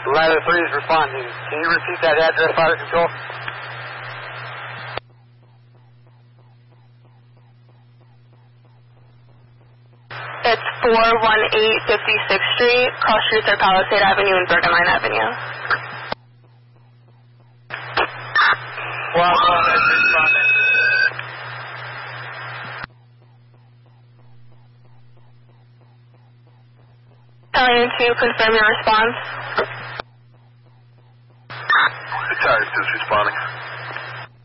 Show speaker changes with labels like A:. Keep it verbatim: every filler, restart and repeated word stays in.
A: Ladder three is responding. Can you repeat that address, fire control?
B: It's four one eight fifty-sixth Street. Cross streets are Palisade Avenue and Bergenline Avenue.
A: Well, well, that's responding.
B: Telling to confirm your response.
C: The tire is responding.